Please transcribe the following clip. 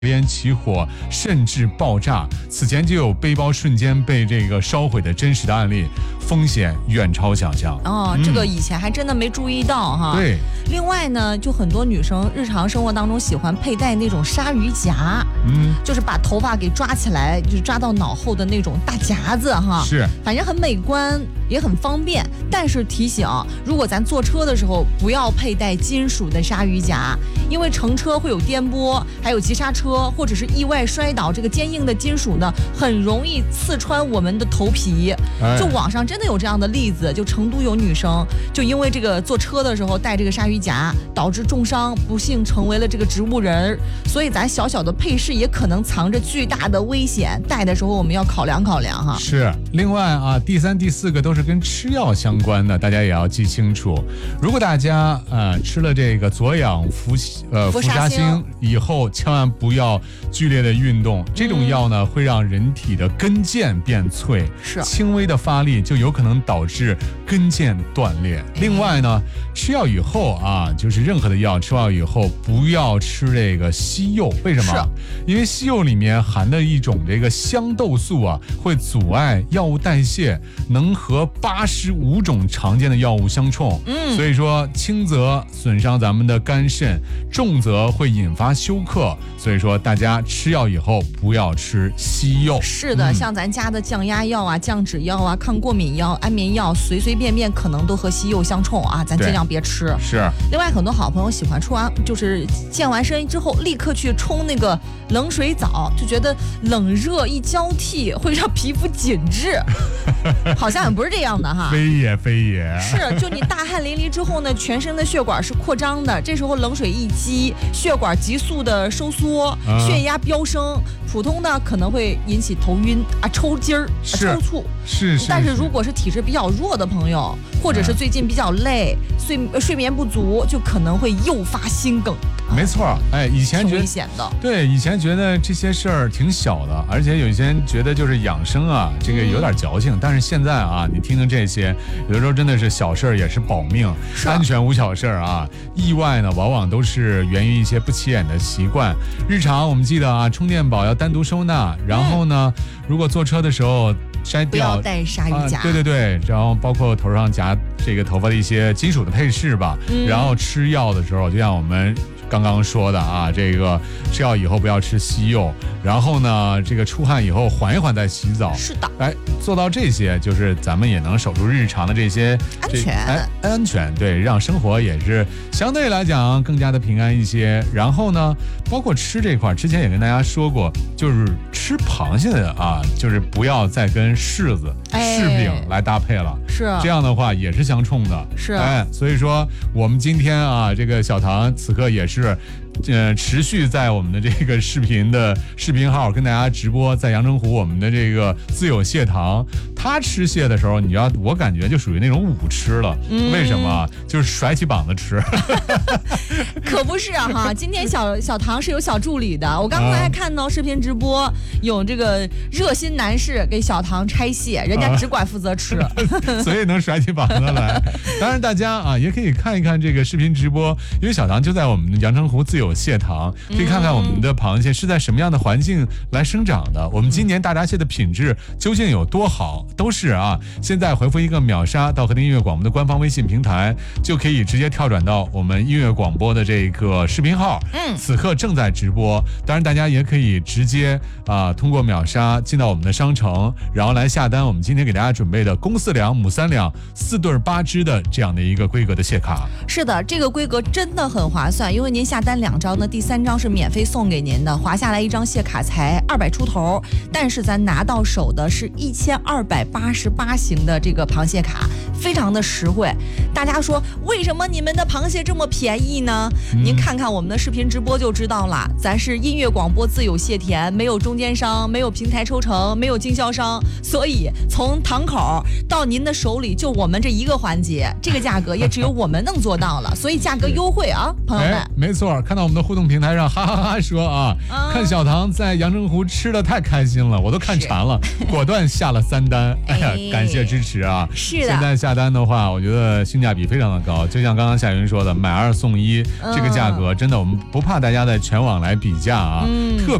边起火，甚至爆炸。此前就有背包瞬间被这个烧毁的真实的案例，风险远超想象。 这个以前还真的没注意到哈。 对。 另外呢，就很多女生日常生活当中喜欢佩戴那种鲨鱼夹，就是把头发给抓起来，就是抓到脑后的那种大夹子哈。 是， 反正很美观，也很方便。但是提醒，如果咱坐车的时候不要佩戴金属的鲨鱼夹，因为乘车会有颠簸，还有急刹车或者是意外摔倒，这个坚硬的金属呢，很容易刺穿我们的头皮。就网上真的有这样的例子，就成都有女生就因为这个坐车的时候戴这个鲨鱼夹，导致重伤，不幸成为了这个植物人。所以咱小小的配饰也可能藏着巨大的危险，戴的时候我们要考量考量哈。 是，另外啊，第三、第四个都是跟吃药相关的，大家也要记清楚。如果大家吃了这个左氧氟沙星以后，千万不要剧烈的运动，这种药呢会让人体的跟腱变脆，轻微的发力就有可能导致跟腱断裂。另外呢，吃药以后啊，就是任何的药吃药以后不要吃这个西柚，为什么？因为西柚里面含的一种这个香豆素啊，会阻碍药物代谢，能和85种常见的药物相冲。所以说轻则损伤咱们的肝肾，重则会引发休克。所以说大家吃药以后不要吃西柚。 是的，像咱家的降压药啊、降脂药啊、抗过敏药、安眠药，随便便可能都和西柚相冲啊，咱尽量别吃。 是。 另外，很多好朋友喜欢就是健完身之后立刻去冲那个冷水澡，就觉得冷热一交替会让皮肤紧致，好像也不是这样的哈。 非也。 是，就你大汗淋漓之后呢，全身的血管是扩张的，这时候冷水一激，血管急速的收缩，血压飙升，普通呢可能会引起头晕啊、抽筋儿、抽搐。 是。 但是如果是体质比较弱的朋友，或者是最近比较累、睡眠不足，就可能会诱发心梗。 没错，以前觉得危险的。 对，以前觉得这些事儿挺小的，而且有些人觉得就是养生啊，这个有点矫情。但是现在啊，你听听这些，有的时候真的是小事儿也是保命，安全无小事儿啊。意外呢，往往都是源于一些不起眼的习惯。日常我们记得啊，充电宝要单独收纳，然后呢，如果坐车的时候摘掉， 不要戴鲨鱼夹。 对，然后包括头上夹这个头发的一些金属的配饰吧。然后吃药的时候，就像我们刚刚说的啊，这个吃药以后不要吃西柚，然后呢，这个出汗以后缓一缓再洗澡。 是的， 做到这些，就是咱们也能守住日常的这些安全，对，让生活也是相对来讲更加的平安一些。然后呢，包括吃这块，之前也跟大家说过，就是吃螃蟹的啊，就是不要再跟柿子、柿饼来搭配了， 是这样的话也是相冲的。 是， 所以说我们今天啊，这个小唐此刻也是。持续在我们的这个视频号跟大家直播，在阳澄湖我们的这个自有蟹堂，他吃蟹的时候，我感觉就属于那种舞吃了。为什么？就是甩起膀子吃。 可不是啊哈！今天小唐是有小助理的，我刚才还看到视频直播，有这个热心男士给小唐拆蟹，人家只管负责吃， 所以能甩起膀子来。当然大家啊也可以看一看这个视频直播，因为小唐就在我们的阳澄湖自有蟹塘，可以看看我们的螃蟹是在什么样的环境来生长的。我们今年大闸蟹的品质究竟有多好，都是啊。现在回复一个秒杀到和听音乐广播的官方微信平台，就可以直接跳转到我们音乐广播的这个视频号。此刻正在直播。当然大家也可以直接通过秒杀进到我们的商城，然后来下单我们今天给大家准备的公4两母3两4对8只的这样的一个规格的蟹卡。 是的，这个规格真的很划算，因为您下单2张呢，第3张是免费送给您的，划下来1张蟹卡才200出头，但是咱拿到手的是1288型的这个螃蟹卡，非常的实惠。大家说为什么你们的螃蟹这么便宜呢？您看看我们的视频直播就知道了，咱是音乐广播自有蟹田，没有中间商，没有平台抽成，没有经销商，所以从堂口到您的手里就我们这一个环节，这个价格也只有我们能做到了，所以价格优惠啊，朋友们。 没错，看到我们的互动平台上哈哈哈说看小唐在阳澄湖吃的太开心了，我都看馋了，果断下了3单。 单，哎呀，感谢支持啊！ 是的， 现在下单的话，我觉得性价比非常的高，就像刚刚夏云说的，买2送1，这个价格真的我们不怕大家在全网来比价啊，特